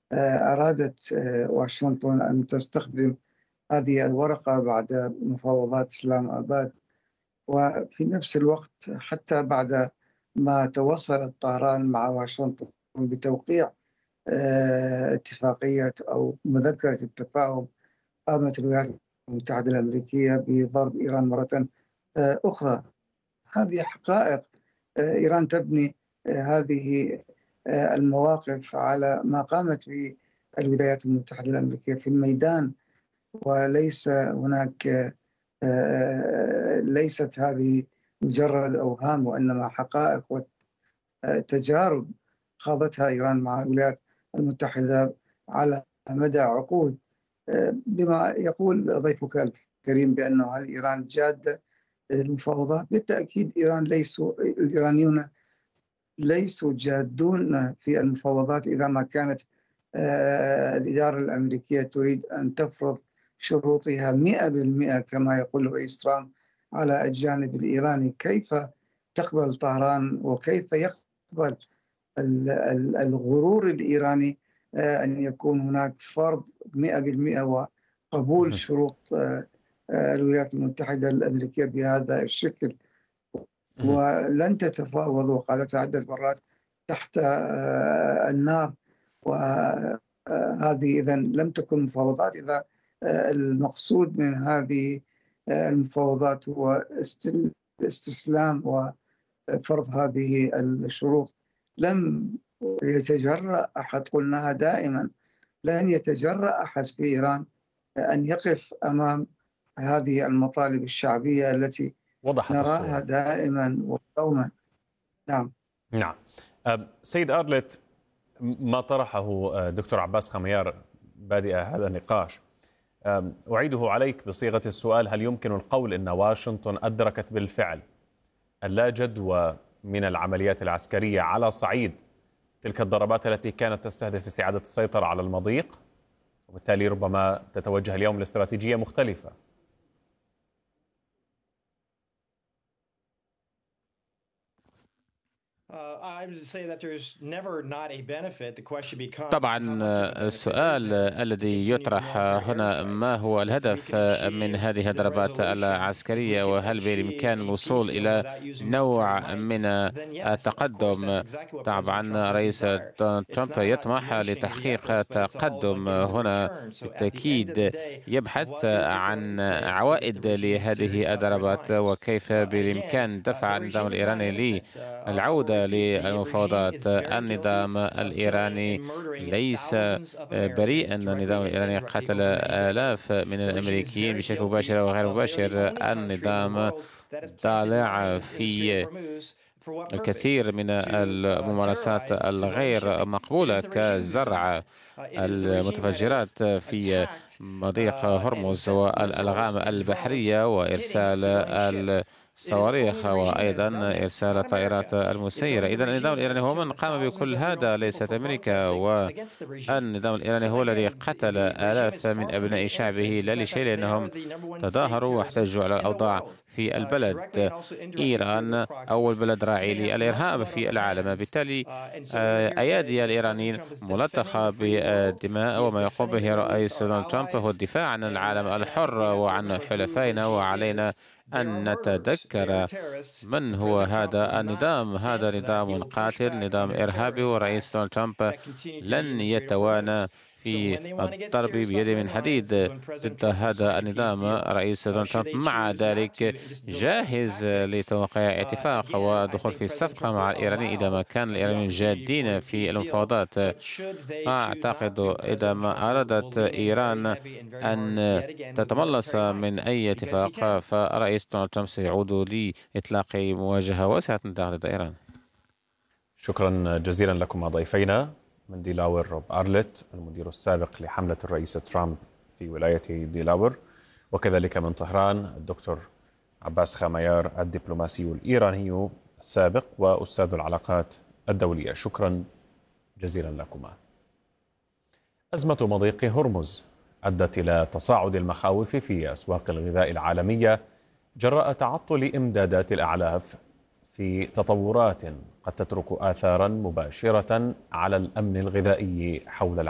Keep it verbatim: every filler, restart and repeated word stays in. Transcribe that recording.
آه، أرادت آه، واشنطن أن تستخدم هذه الورقة بعد مفاوضات إسلام آباد، وفي نفس الوقت حتى بعد ما توصلت طهران مع واشنطن بتوقيع آه، اتفاقية أو مذكرة التفاهم، قامت الولايات المتحدة الأمريكية بضرب إيران مرة آه، أخرى. هذه حقائق. آه، إيران تبني آه، هذه آه، المواقف على ما قامت به الولايات المتحدة الأمريكية في الميدان، وليس هناك آه، ليست هذه مجرد أوهام، وإنما حقائق وتجارب خاضتها إيران مع الولايات المتحدة على مدى عقود. آه، بما يقول ضيفك الكريم بأنه هل إيران جادة المفاوضات؟ بالتأكيد إيران ليسوا الإيرانيون ليسوا جادون في المفاوضات إذا ما كانت آه، الإدارة الأمريكية تريد أن تفرض شروطها مئة بالمئة كما يقول الرئيس ترامب على الجانب الإيراني. كيف تقبل طهران وكيف يقبل الغرور الإيراني آه، أن يكون هناك فرض مئة بالمئة وقبول شروط آه، آه، الولايات المتحدة الأمريكية بهذا الشكل؟ ولن تتفاوض، وقالت عدة مرات، تحت آه، النار. وهذه إذا لم تكن مفاوضات، إذا آه، المقصود من هذه آه، المفاوضات هو استسلام وفرض هذه الشروط، لم يتجرأ أحد، قلناها دائما، لن يتجرأ أحد في إيران أن يقف أمام هذه المطالب الشعبية التي وضحت نراها الصورة. دائما ويوما. نعم. نعم. أم، سيد أرلت، ما طرحه أه، دكتور عباس خميار بادئ هذا النقاش، أم، أعيده عليك بصيغة السؤال: هل يمكن القول أن واشنطن أدركت بالفعل اللا جدوى من العمليات العسكرية على صعيد تلك الضربات التي كانت تستهدف استعادة السيطرة على المضيق، وبالتالي ربما تتوجه اليوم لاستراتيجية مختلفة؟ طبعا السؤال الذي يطرح هنا: ما هو الهدف من هذه الضربات العسكرية؟ وهل بالإمكان الوصول إلى نوع من التقدم؟ طبعا رئيس دونالد ترامب يطمح لتحقيق تقدم هنا، بالتأكيد يبحث عن عوائد لهذه الضربات، وكيف بالإمكان دفع النظام الإيراني للعودة للمفاوضات. النظام الإيراني ليس بريئا. النظام الإيراني قتل آلاف من الأمريكيين بشكل مباشر وغير مباشر. النظام ضالع في الكثير من الممارسات الغير مقبولة، كزرع المتفجرات في مضيق هرمز والألغام البحرية وإرسال الصواريخ وأيضا إرسال الطائرات المسيرة. إذا النظام الإيراني هو من قام بكل هذا، ليست أمريكا. والنظام الإيراني هو الذي قتل آلاف من أبناء شعبه لا لشيء، لأنهم تظاهروا واحتجوا على الأوضاع في البلد. إيران أول بلد راعي للإرهاب في العالم، بالتالي أيادي الإيرانيين ملطخة بالدماء. وما يقوم به رئيس دونالد ترامب هو الدفاع عن العالم الحر وعن حلفائنا، وعلينا أن نتذكر من هو هذا النظام. هذا نظام قاتل، نظام إرهابي، ورئيس دونالد ترامب لن يتوانى في الضرب بيد من حديد ضد هذا النظام. رئيس دونالد ترامب مع ذلك جاهز لتوقيع اتفاق ودخول في الصفقة مع الإيرانيين إذا ما كان الإيرانيين جادين في المفاوضات. أعتقد إذا ما أرادت إيران أن تتملص من أي اتفاق، فرئيس دونالد ترامب سيعود لإطلاق مواجهة واسعة ضد إيران. شكرا جزيلا لكم ضيفينا من ديلاور: روب أرلت المدير السابق لحملة الرئيس ترامب في ولاية ديلاور، وكذلك من طهران الدكتور عباس خميار الدبلوماسي الإيراني السابق وأستاذ العلاقات الدولية. شكرا جزيلا لكما. أزمة مضيق هرمز أدت إلى تصاعد المخاوف في أسواق الغذاء العالمية جراء تعطل إمدادات الأعلاف، في تطورات قد تترك آثارا مباشرة على الأمن الغذائي حول العالم.